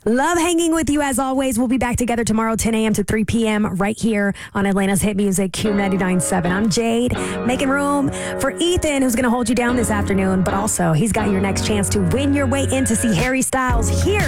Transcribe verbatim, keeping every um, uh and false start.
Love hanging with you as always. We'll be back together tomorrow, ten a.m. to three p.m. right here on Atlanta's hit music, Q ninety-nine point seven. I'm Jade, making room for Ethan, who's going to hold you down this afternoon, but also he's got your next chance to win your way in to see Harry Styles here